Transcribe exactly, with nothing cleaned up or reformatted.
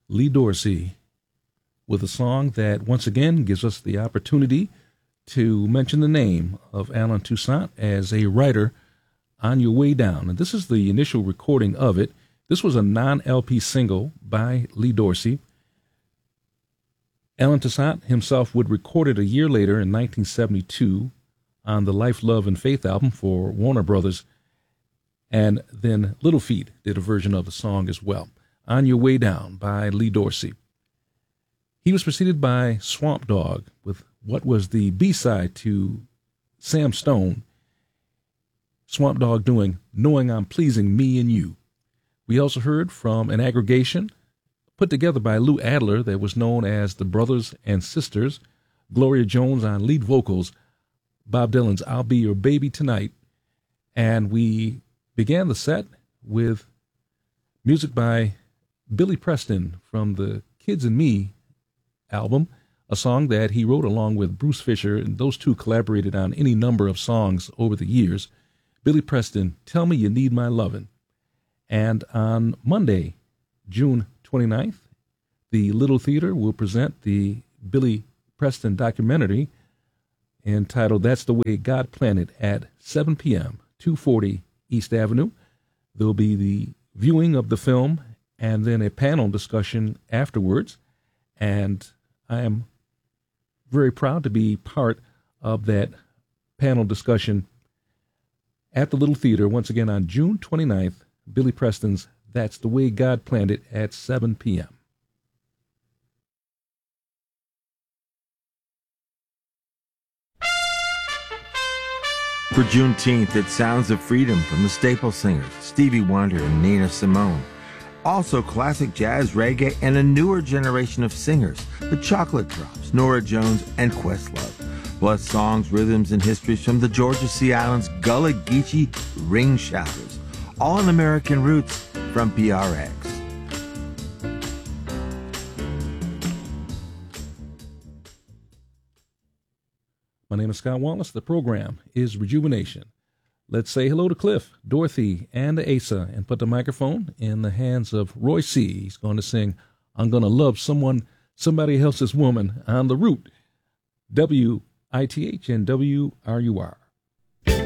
Lee Dorsey with a song that once again gives us the opportunity to mention the name of Allen Toussaint as a writer on your way down. And this is the initial recording of it. This was a non-L P single by Lee Dorsey. Allen Toussaint himself would record it a year later in nineteen seventy-two on the Life, Love, and Faith album for Warner Brothers. And then Little Feat did a version of the song as well. On Your Way Down by Lee Dorsey. He was preceded by Swamp Dogg with what was the B-side to Sam Stone. Swamp Dogg doing Knowing I'm Pleasing Me and You. We also heard from an aggregation put together by Lou Adler that was known as the Brothers and Sisters. Gloria Jones on lead vocals, Bob Dylan's I'll Be Your Baby Tonight. And we began the set with music by Billy Preston from the Kids and Me album, a song that he wrote along with Bruce Fisher, and those two collaborated on any number of songs over the years. Billy Preston, Tell Me You Need My Lovin'. And on Monday, June twenty-ninth, the Little Theater will present the Billy Preston documentary entitled That's the Way God Planned It at seven p.m., two forty East Avenue. There will be the viewing of the film and then a panel discussion afterwards. And I am very proud to be part of that panel discussion at the Little Theater once again on June twenty-ninth, Billy Preston's That's the Way God Planned It at seven p.m. For Juneteenth, it's Sounds of Freedom from the Staple Singers, Stevie Wonder and Nina Simone. Also classic jazz, reggae, and a newer generation of singers, the Chocolate Drops, Norah Jones, and Questlove. Plus songs, rhythms, and histories from the Georgia Sea Islands Gullah Geechee Ring Shouters. All in American Roots from P R X. My name is Scott Wallace. The program is Rejuvenation. Let's say hello to Cliff, Dorothy, and to Asa, and put the microphone in the hands of Roy C. He's going to sing I'm Gonna Love Someone, Somebody Else's Woman on the Root, W I T H and W R U R.